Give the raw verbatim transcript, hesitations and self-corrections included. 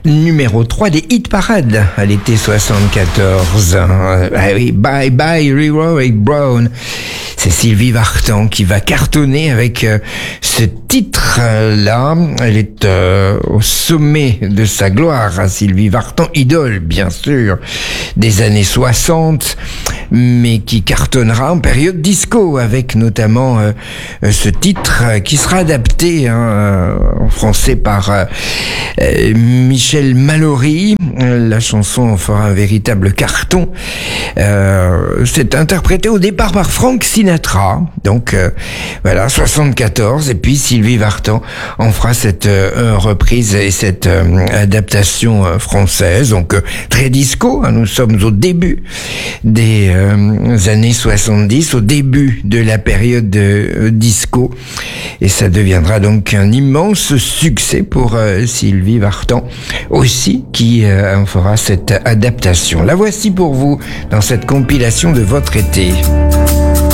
numéro trois des hit parades à l'été soixante-quatorze. Ah oui, Bye Bye Leroy Brown. C'est Sylvie Vartan qui va cartonner avec euh, ce titre-là. Elle est euh, au sommet de sa gloire, hein, Sylvie Vartan, idole bien sûr des années soixante, mais qui cartonnera en période disco avec notamment euh, ce titre euh, qui sera adapté hein, euh, en français par euh, euh, Michel Mallory. La chanson fera un véritable carton. Euh, c'est interprété au départ par Frank Sinatra. Donc euh, voilà, soixante-quatorze. Et puis Sylvie Vartan en fera cette euh, reprise et cette euh, adaptation euh, française. Donc euh, très disco. Hein, nous sommes au début des euh, années soixante-dix, au début de la période de euh, disco. Et ça deviendra donc un immense succès pour euh, Sylvie Vartan aussi, qui euh, en fera cette adaptation. La voici pour vous dans cette compilation de votre été.